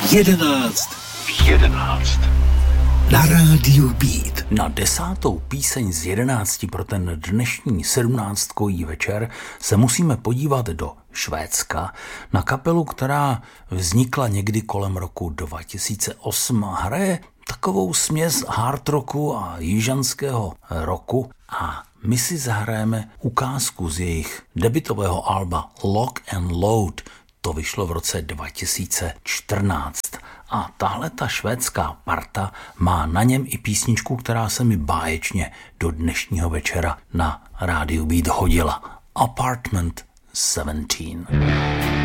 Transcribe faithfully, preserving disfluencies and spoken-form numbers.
Jedenáct. Jedenáct. Na rádiu Beat. Na desátou píseň z jedenácti pro ten dnešní sedmnáctkový večer se musíme podívat do Švédska na kapelu, která vznikla někdy kolem roku dva tisíce osm a hraje takovou směs hard rocku a jižanského rocku a my si zahrajeme ukázku z jejich debutového alba Lock and Load. To vyšlo v roce dva tisíce čtrnáct. A tahle ta švédská parta má na něm i písničku, která se mi báječně do dnešního večera na rádiu Beat hodila. Apartment sedmnáct.